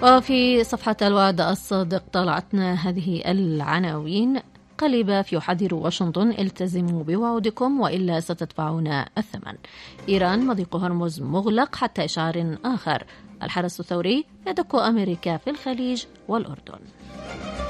وفي صفحة الوعد الصادق طلعتنا هذه العناوين: قليباف يحذر واشنطن: التزموا بوعودكم وإلا ستدفعون الثمن. إيران: مضيق هرمز مغلق حتى إشعار آخر. الحرس الثوري: يدك أمريكا في الخليج والأردن.